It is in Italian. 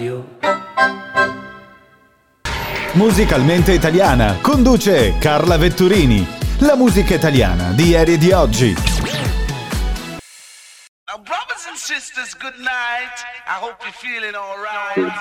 Musicalmente italiana, conduce Carla Vetturini. La musica italiana di ieri e di oggi. Brothers and sisters, good night. I hope you're feeling all right.